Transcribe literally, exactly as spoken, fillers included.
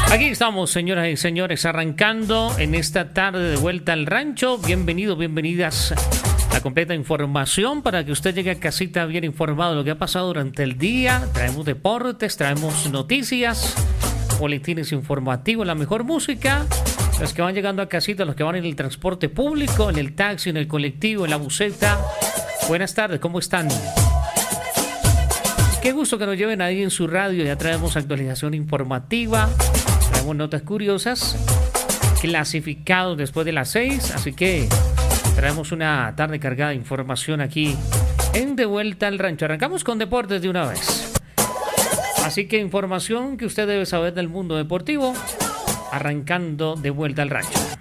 Aquí estamos, señoras y señores, arrancando en esta tarde de vuelta al rancho. Bienvenidos, bienvenidas a la completa información para que usted llegue a casita bien informado de lo que ha pasado durante el día. Traemos deportes, traemos noticias, boletines informativos, la mejor música. Los que van llegando a casita, los que van en el transporte público, en el taxi, en el colectivo, en la buseta. Buenas tardes, ¿cómo están? Qué gusto que nos lleven ahí en su radio. Ya traemos actualización informativa. Traemos notas curiosas, clasificados después de las seis, así que traemos una tarde cargada de información aquí en De Vuelta al Rancho. Arrancamos con deportes de una vez. Así que información que usted debe saber del mundo deportivo, arrancando De Vuelta al Rancho.